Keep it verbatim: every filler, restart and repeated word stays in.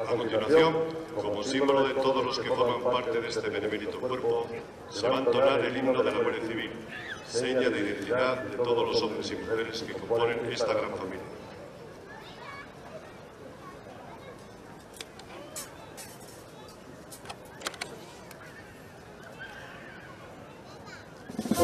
A continuación, como símbolo de todos los que forman parte de este benemérito cuerpo, se va a entonar el himno de la Guardia Civil, seña de identidad de todos los hombres y mujeres que componen esta gran familia.